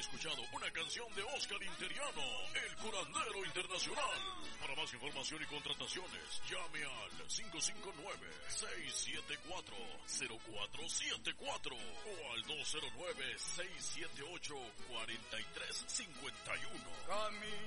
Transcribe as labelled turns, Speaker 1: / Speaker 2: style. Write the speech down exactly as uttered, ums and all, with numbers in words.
Speaker 1: escuchado una canción de Oscar Interiano, el curandero internacional. Para más información y contrataciones, llame al cinco cinco nueve, seis siete cuatro, cero cuatro siete cuatro o al dos cero nueve, seis siete ocho, cuatro tres cinco uno.